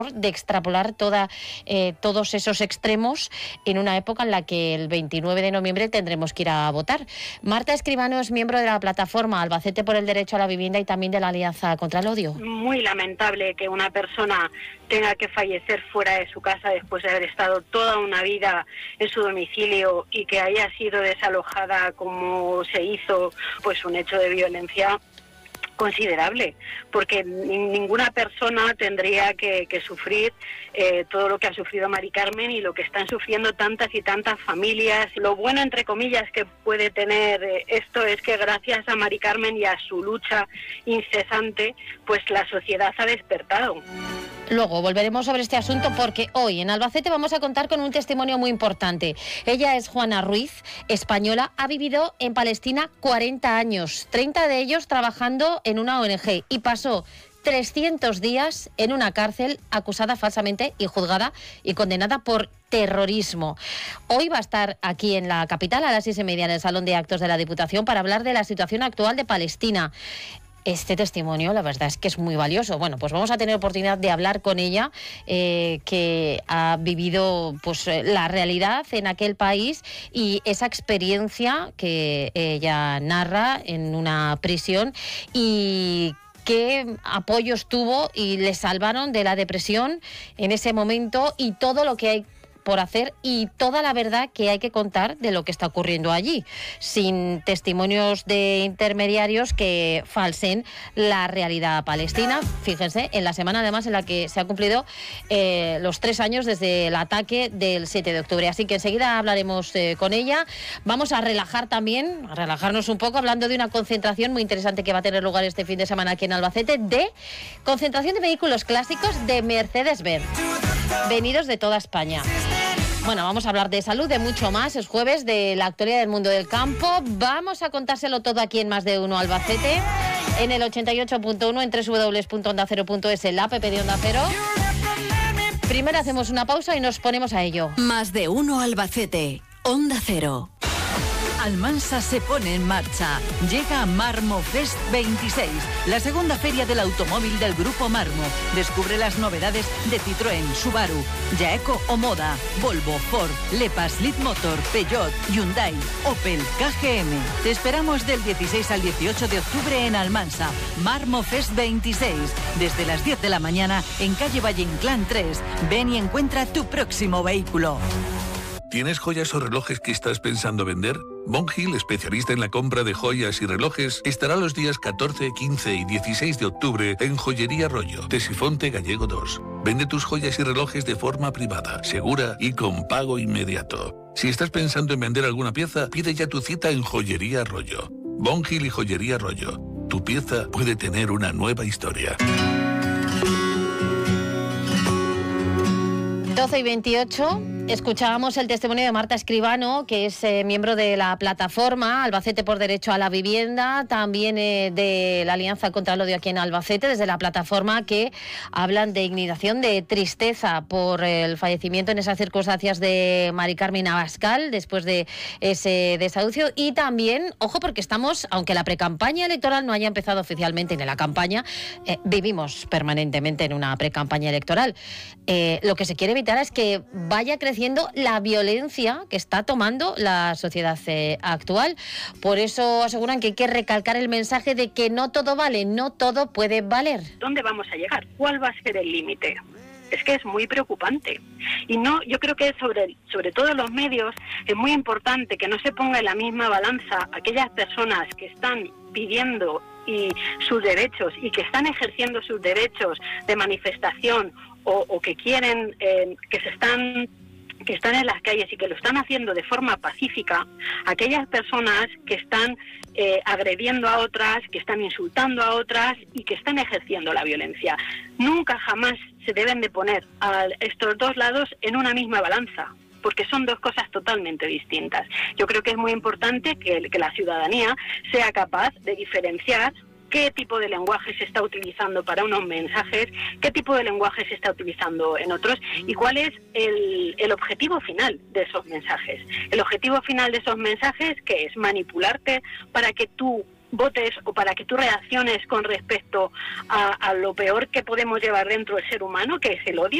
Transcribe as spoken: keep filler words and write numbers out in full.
de extrapolar toda, eh, todos esos extremos en una época en la que el veintinueve de noviembre tendremos que ir a votar. Marta Escribano es miembro de la plataforma Albacete por el Derecho a la Vivienda y también de la Alianza contra el Odio. Muy lamentable que una persona tenga que fallecer fuera de su casa después de haber estado toda una vida en su domicilio y que haya sido desalojada como se hizo, pues un hecho de violencia considerable, porque ninguna persona tendría que, que sufrir eh, todo lo que ha sufrido Mari Carmen y lo que están sufriendo tantas y tantas familias. Lo bueno, entre comillas, que puede tener eh, esto es que gracias a Mari Carmen y a su lucha incesante, pues la sociedad ha despertado. Luego volveremos sobre este asunto porque hoy en Albacete vamos a contar con un testimonio muy importante. Ella es Juana Ruiz, española, ha vivido en Palestina cuarenta años, treinta de ellos trabajando en una O N G y pasó trescientos días en una cárcel acusada falsamente y juzgada y condenada por terrorismo. Hoy va a estar aquí en la capital a las seis y media en el Salón de Actos de la Diputación para hablar de la situación actual de Palestina. Este testimonio, la verdad es que es muy valioso. Bueno, pues vamos a tener oportunidad de hablar con ella, eh, que ha vivido pues la realidad en aquel país y esa experiencia que ella narra en una prisión y qué apoyos tuvo y le salvaron de la depresión en ese momento y todo lo que hay por hacer y toda la verdad que hay que contar de lo que está ocurriendo allí, sin testimonios de intermediarios que falsen la realidad palestina. Fíjense, en la semana además en la que se ha cumplido eh, los tres años desde el ataque del siete de octubre. Así que enseguida hablaremos eh, con ella. Vamos a relajar también, a relajarnos un poco, hablando de una concentración muy interesante que va a tener lugar este fin de semana aquí en Albacete, de concentración de vehículos clásicos de Mercedes-Benz, venidos de toda España. Bueno, vamos a hablar de salud, de mucho más. Es jueves, de la actualidad del mundo del campo. Vamos a contárselo todo aquí en Más de Uno Albacete, en el ochenta y ocho punto uno, en doble u doble u doble u punto onda cero punto es, el app de Onda Cero. Primero hacemos una pausa y nos ponemos a ello. Más de Uno Albacete, Onda Cero. Almansa se pone en marcha. Llega Marmo Fest veintiséis, la segunda feria del automóvil del Grupo Marmo. Descubre las novedades de Citroën, Subaru, Jaeco o Moda, Volvo, Ford, Lepas, Leadmotor, Peugeot, Hyundai, Opel, K G M. Te esperamos del dieciséis al dieciocho de octubre en Almansa. Marmo Fest veintiséis, desde las diez de la mañana en calle Valle Inclán tres. Ven y encuentra tu próximo vehículo. ¿Tienes joyas o relojes que estás pensando vender? Von Hill, especialista en la compra de joyas y relojes, estará los días catorce, quince y dieciséis de octubre en Joyería Rollo, Tesifonte Gallego dos. Vende tus joyas y relojes de forma privada, segura y con pago inmediato. Si estás pensando en vender alguna pieza, pide ya tu cita en Joyería Rollo. Von Hill y Joyería Rollo. Tu pieza puede tener una nueva historia. doce y veintiocho, escuchábamos el testimonio de Marta Escribano, que es eh, miembro de la plataforma Albacete por Derecho a la Vivienda, también eh, de la Alianza contra el Odio aquí en Albacete, desde la plataforma, que hablan de indignación, de tristeza por el fallecimiento en esas circunstancias de Mari Carmen Abascal, después de ese desahucio. Y también, ojo, porque estamos, aunque la precampaña electoral no haya empezado oficialmente ni la campaña, eh, vivimos permanentemente en una precampaña electoral. Eh, lo que se quiere evitar es que vaya creciendo la violencia que está tomando la sociedad eh, actual. Por eso aseguran que hay que recalcar el mensaje de que no todo vale, no todo puede valer. ¿Dónde vamos a llegar? ¿Cuál va a ser el límite? Es que es muy preocupante. Y no, yo creo que sobre, sobre todo los medios es muy importante que no se ponga en la misma balanza aquellas personas que están pidiendo y sus derechos y que están ejerciendo sus derechos de manifestación o, o que quieren, eh, que se están que están en las calles y que lo están haciendo de forma pacífica, aquellas personas que están eh, agrediendo a otras, que están insultando a otras y que están ejerciendo la violencia. Nunca jamás se deben de poner a estos dos lados en una misma balanza, porque son dos cosas totalmente distintas. Yo creo que es muy importante que, que la ciudadanía sea capaz de diferenciar qué tipo de lenguaje se está utilizando para unos mensajes, qué tipo de lenguaje se está utilizando en otros y cuál es el, el objetivo final de esos mensajes. El objetivo final de esos mensajes, que es manipularte para que tú votes o para que tú reacciones con respecto a, a lo peor que podemos llevar dentro del ser humano, que es el odio.